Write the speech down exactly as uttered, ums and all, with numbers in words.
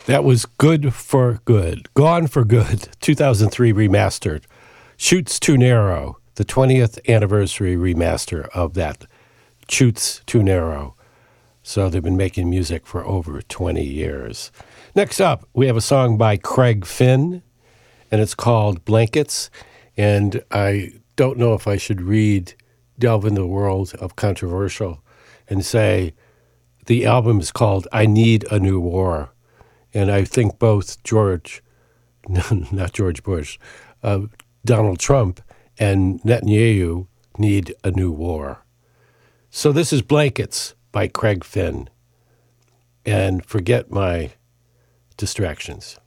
That was Good for Good. Gone for Good, two thousand three remastered. Shoots Too Narrow, the twentieth anniversary remaster of that. Shoots Too Narrow. So they've been making music for over twenty years. Next up, we have a song by Craig Finn, and it's called Blankets. And I don't know if I should read, delve into the world of controversial, and say the album is called I Need a New War. And I think both George, not George Bush, uh, Donald Trump and Netanyahu need a new war. So this is Blankets by Craig Finn. And forget my distractions.